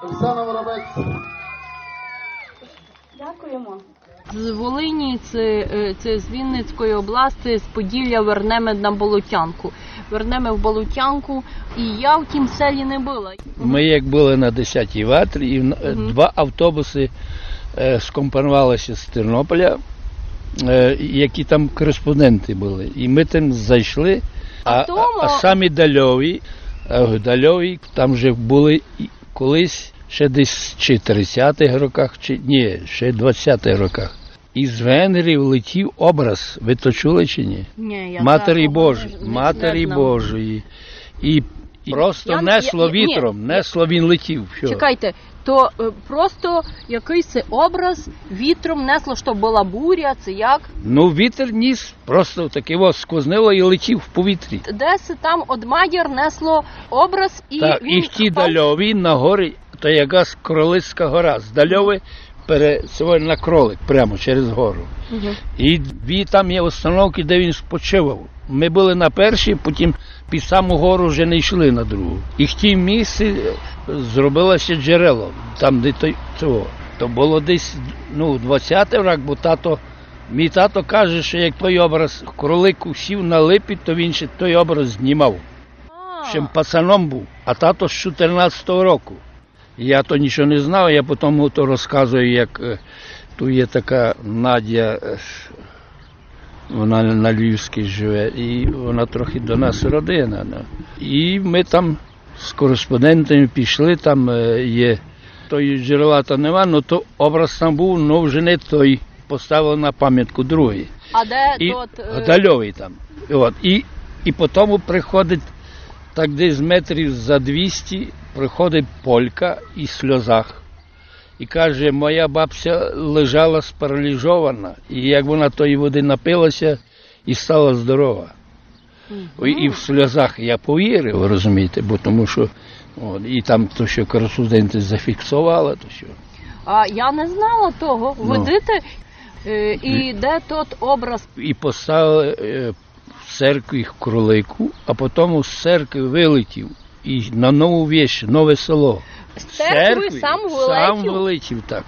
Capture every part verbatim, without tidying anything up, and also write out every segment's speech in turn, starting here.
Оксана Воробець. Дякуємо. З Волині, це, це з Вінницької області, з Поділля вернемо на Болотянку. Вернемо в Болотянку, і я в тім селі не була. Ми як були на десятій ватрі, і угу. два автобуси е, скомпонувалися з Тернополя, е, які там кореспонденти були. І ми там зайшли, а, а, тому... а самі Дальові, Дальові там вже були колись, ще десь чи тридцятих роках, чи ні, ще двадцятих роках. Із Венгрії влетів образ, ви то чули чи ні? Ні, я Матері Божої, Матері Божої. І, і просто я, несло я, вітром, ні, несло, він летів. Що? Чекайте, то е, просто якийсь образ вітром несло, що була буря, це як? Ну, вітер ніс, просто таке ось сквознило і летів в повітрі. Десь там од Мадяр несло образ і так, він... і в ті Дальові на горі, то якась Кролицька гора, з Дальови пересували на Кролик, прямо через гору. Угу. І дві там є установки, де він спочивав. Ми були на першій, потім під саму гору вже не йшли на другу. І в тім місці зробилося джерело, там де той, цього. То було десь, ну, двадцятий рік, бо тато, мій тато каже, що як той образ Кролик сів на липі, то він ще той образ знімав. Ще пацаном був, а тато з чотирнадцятого року. Я то нічого не знав, я потім то розказую, як тут є така Надя, вона на Львівській живе, і вона трохи до нас родина. І ми там з кореспондентами пішли, там є, тої джерела то нема, але то образ там був, але вже не той, поставили на пам'ятку другий. А де і, тот? Дальовий там. От. І, і потім приходить, так десь метрів за двісті, приходить полька і в сльозах. І каже, моя бабця лежала спаралізована, і як вона тої води напилася, і стала здорова. Mm-hmm. І, і в сльозах я повірив, розумієте, бо тому що, от, і там то, що кореспонденти зафіксували, то що. А я не знала того. Ну. Видите, е, і де тот образ? І поставили е, в церкві в Кролику, а потім з церкви вилетів. І на Нову Віщ, нове село. З церкви сам вилетів? Сам вилетів, так.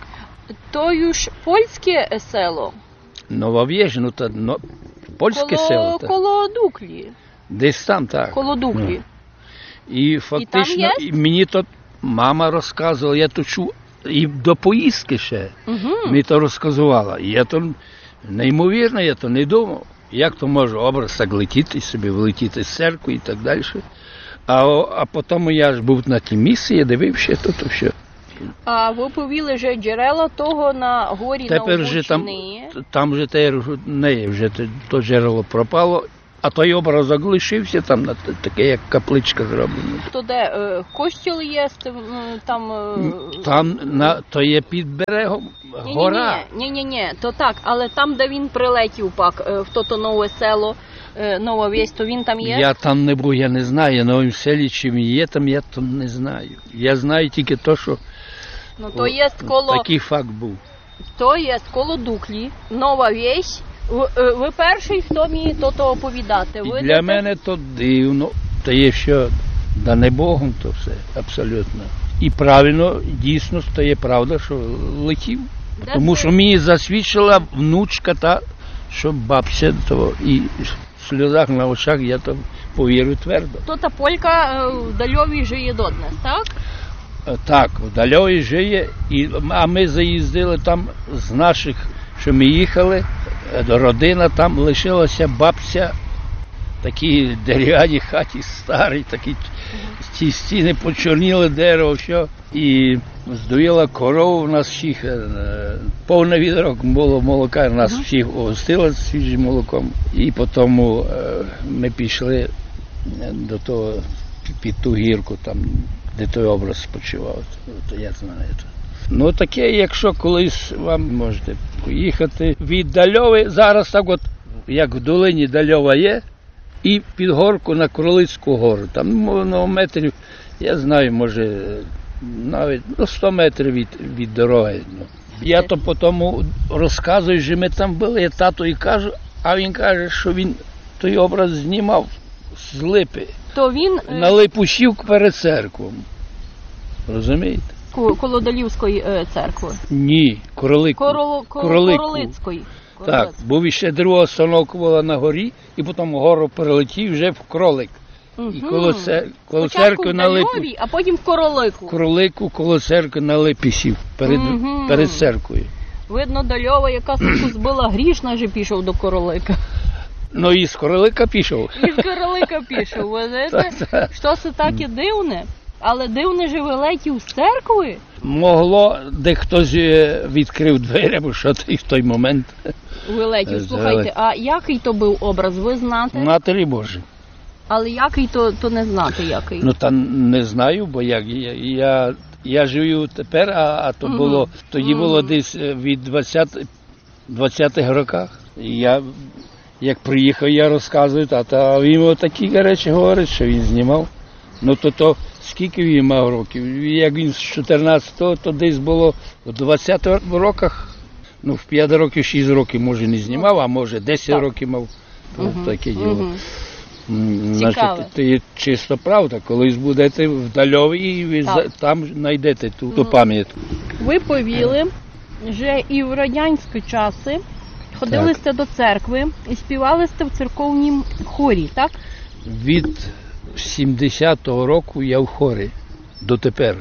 То ж польське село? Нова Віщ, ну то но, польське коло, село. Так. Коло Дуклі. Десь там, так. Коло Дуклі. Ну. І фактично, і мені то мама розказувала, я то чув, і до поїздки ще, угу. Мені то розказувала. І я то неймовірно, я то не думав, як то може образ так летіти собі, влетіти з церкви і так далі. А, а потім я ж був на тій місці, я дивився тут все. А ви повіли вже джерела того на горі тепер на вже там, не? там вже те, не, вже те, то джерело пропало, а той образок лишився там, таке як капличка зроблена. То де, е, костіл є, там... Е... Там, на, то є під берегом гора. Ні-ні-ні, то так, але там, де він прилетів пак, в то-то нове село, Нова Вісь, то він там є? Я там не був, я не знаю, я новому селі чим є там, я там не знаю. Я знаю тільки то, що ну, то є коло... такий факт був. То є коло Дуклі, Нова Вісь. Ви, ви перший, хто мені то-то оповідати. Ви для мене то дивно, то є що, да не Богом то все, абсолютно. І правильно, дійсно, то є правда, що летів. Де тому це? Що мені засвідчила внучка та, що бабця того, і в сльозах на очах я то повірю твердо. То та полька в Дальові жиє до днес, так? Так, в Дальові жиє, і, а ми заїздили там з наших, що ми їхали, родина, там лишилася бабця, такі дерев'яні хаті старі, такі ці стіни почорніли, дерево, все. І здоїла корову, у нас всіх, повне відро було молока, нас uh-huh. всіх огостили свіжим молоком. І потім ми пішли до того, під ту гірку, там, де той образ спочивав, то я знаю. Ну таке, якщо колись вам можете поїхати від Дальови, зараз так от, як в долині Дальова є, і під горку на Кролицьку гору, там ну, метрів, я знаю, може, навіть ну, сто метрів від, від дороги. Ну. Я то потім розказую, що ми там були, я тато і кажу, а він каже, що він той образ знімав з липи. То він... На Липушівку перед церквом. Розумієте? Долівську, коло Долівської е, церкви? Ні, Королику. Короло, кор, Королику. Королицької. Так, був ще друга остановка була на горі, і потім гору перелетів вже в Кролик. Угу. І коло, це, коло Спочатку церкви в на Липі. Дальові, а потім в Королику. Кролику коло церкви на Липі сів, перед, Мгм. перед церквою. Видно, Дальова, яка суку збила грішна, же пішов до Королика. Ну і з Королика пішов. І з Королика пішов, ви знаєте? Так, так. Що це таке дивне? Але дивне же вилетів з церкви. Могло, де хтось е, відкрив двері, або що в той момент. Вилетів. Е, Слухайте, вилетів. а який то був образ, ви знаєте? Матері Божі. Але який то, то не знати який. Ну та не знаю, бо як я, я, я живу тепер, а, а то Мгм. було, тоді було Мгм. десь е, від двадцятих роках. І я, як приїхав, я розказую, та, та він отакі речі говорить, що він знімав. Ну то то скільки він мав років? Як він з чотирнадцятого, то десь було в двадцятих роках, ну в п'ять років, шість років, може не знімав, а може десять Так. років мав. Мгм. Таке діло. Мгм. М, Цікаве. Значить, це є чисто правда. Колись будете в Дальові і ви Так. за- там знайдете ту, ту Мгм. пам'ятку. Ви повіли, що і в радянські часи ходили Так. сте до церкви і співали сте в церковнім хорі, так? Від сімдесятого року я в хорі дотепер.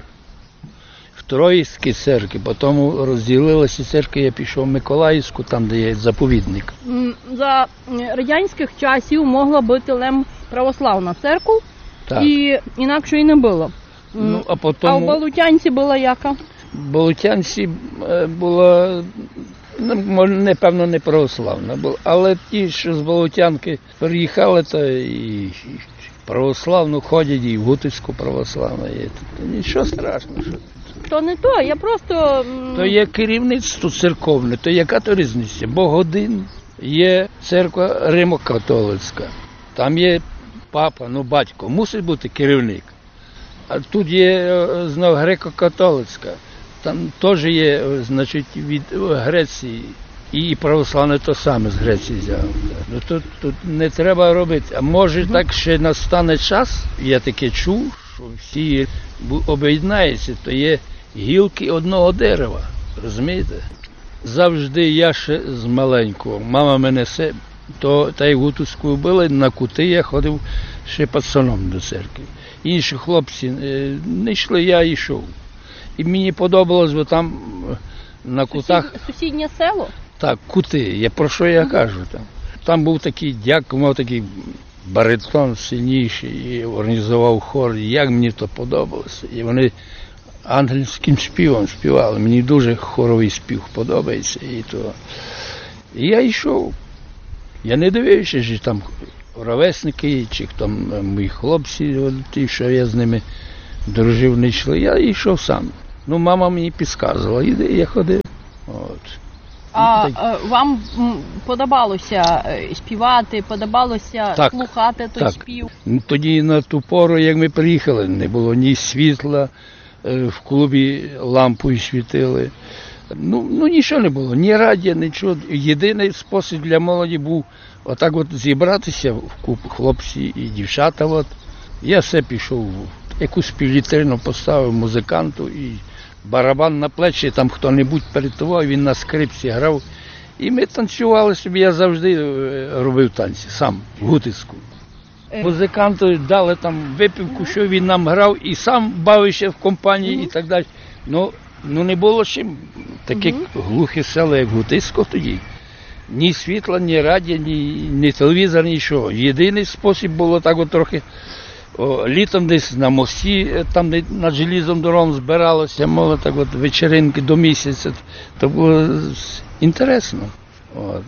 В Троїцькій церкві, потім розділилася церква, я пішов в Миколаївську, там де є заповідник. М, За е, радянських часів могла бути лем православна церква, Так. і інакше і не було. М, Ну, а А в потім Балутянці була яка? в Болотянці е, була, ну, мо- непевно, не православна була, але ті, що з Болотянки приїхали, то і і православну ходять, і в Гутицьку православну є. То нічого страшного. Що. То не то, я просто... м, То є керівництво церковне, то яка то різниця? Богодин, є церква Римо-католицька, там є папа, ну батько, мусить бути керівник. А тут є е, знов греко-католицька, там теж є, е, значить, від е, Греції, і православне то саме з Греції взяв. Ну тут, тут не треба робити. А може так ще настане час, я таке чув, що всі бу- об'єднаються, то є гілки одного дерева, розумієте? Завжди я ще з маленького, мама мене се, то та й гутуську били, на кути я ходив ще пацаном до церкви. Інші хлопці е, не йшли, я йшов. І мені подобалось, бо там е, на кутах, сусід- Сусіднє село? так, кути, я про що я кажу там. Там був такий дяк, мав такий баритон сильніший, і організував хор, і як мені то подобалося. І вони ангельським співом співали. Мені дуже хоровий спів подобається. І то. І я йшов. Я не дивився, що там ровесники, чи там мої хлопці, от ті, що я з ними дружив, не йшли. Я йшов сам. Ну, мама мені підказувала, іди, я ходив. От. А Так. е, вам м, подобалося е, співати, подобалося Так. слухати той Так. спів? Ну, тоді на ту пору, як ми приїхали, не було ні світла, е, в клубі лампою світили. Ну, ну нічого не було, ні радіо, нічого. Єдиний спосіб для молоді був отак от зібратися в купу хлопці і дівчата. От. Я все пішов, якусь півлітрину поставив музиканту і барабан на плечі, там хто-небудь перетував, він на скрипці грав. І ми танцювали собі, я завжди е, робив танці, сам, в Гутицьку. Е. Музиканту дали там випивку, що він нам грав, і сам бавився в компанії і так далі. Ну, ну не було чим. Таке глухе село, як Гутицько тоді. Ні світла, ні радіо, ні, ні телевізор, нічого. Єдиний спосіб було так от трохи. О, літом десь на мості, е, там де над желізом дорогом збиралося, мало так от вечеринки до місяця. То було е, інтересно. От.